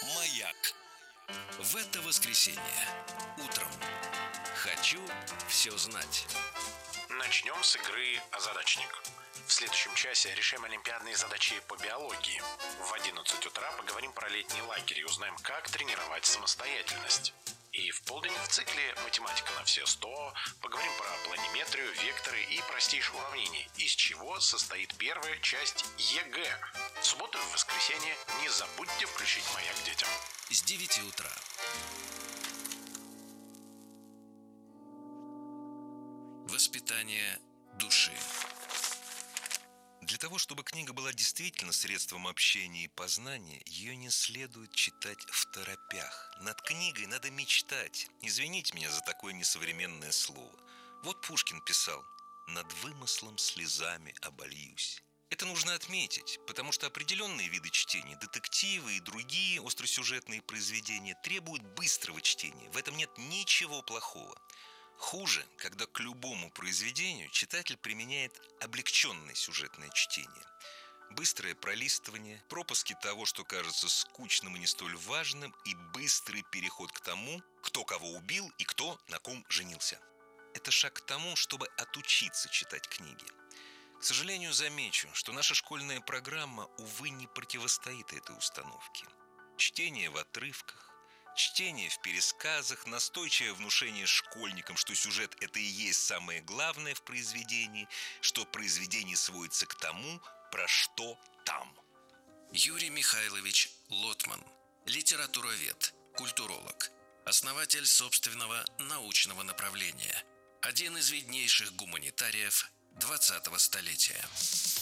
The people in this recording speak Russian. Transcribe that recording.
Маяк. В это воскресенье утром хочу все знать. Начнем с игры «Озадачник». В следующем часе решаем олимпиадные задачи по биологии. В 11 утра поговорим про летний лагерь и узнаем, как тренировать самостоятельность. И в полдень в цикле «Математика на все 100» поговорим про планиметрию, векторы и простейшие уравнения, из чего состоит первая часть ЕГЭ. В субботу и в воскресенье не забудьте включить «Маяк» детям. С 9 утра. Воспитание души. Для того, чтобы книга была действительно средством общения и познания, ее не следует читать второпях. Над книгой надо мечтать. Извините меня за такое несовременное слово. Вот Пушкин писал: «Над вымыслом слезами обольюсь». Это нужно отметить, потому что определенные виды чтения, детективы и другие остросюжетные произведения требуют быстрого чтения. В этом нет ничего плохого. Хуже, когда к любому произведению читатель применяет облегченное сюжетное чтение. Быстрое пролистывание, пропуски того, что кажется скучным и не столь важным, и быстрый переход к тому, кто кого убил и кто на ком женился. Это шаг к тому, чтобы отучиться читать книги. К сожалению, замечу, что наша школьная программа, увы, не противостоит этой установке. Чтение в отрывках, чтение в пересказах, настойчивое внушение школьникам, что сюжет – это и есть самое главное в произведении, что произведение сводится к тому, про что там. Юрий Михайлович Лотман, литературовед, культуролог, основатель собственного научного направления, один из виднейших гуманитариев 20-го столетия.